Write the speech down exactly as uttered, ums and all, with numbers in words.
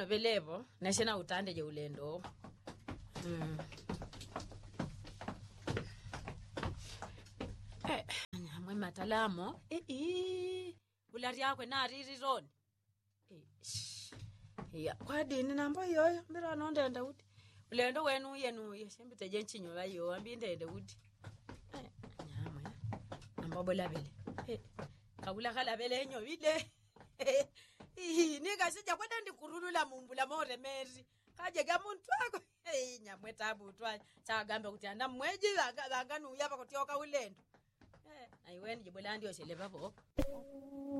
no belevo nashena utande je ulendo mm eh nyamwe matalamo eh eh ulari yakwe na riri roni eh ya kwadini namba yoyo mbira nondenda uti ulendo wenu yenu yeshembite je nchinyo bayo ambindende uti eh nyamwe namba bolabele eh kabula kala bele enyo bile eh nika sija kwenda ndikurulula mumbula more meri kaje ga muntu wako eh nyamwe tabu twa chagambe kuti anda mweji vanga vanga nuya pakoti yoka ulendo eh ayiweni jibolandi yoshele babo